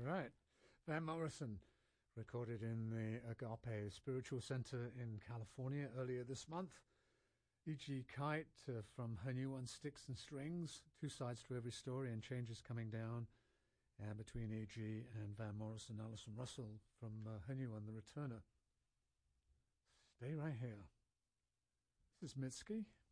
right. Van Morrison, recorded in the Agape Spiritual Center in California earlier this month. E.G. Kite from her new one, Sticks and Strings, two sides to every story and changes coming down. And between E.G. and Van Morrison, Alison Russell from her new one, The Returner. Stay right here. This is Mitski.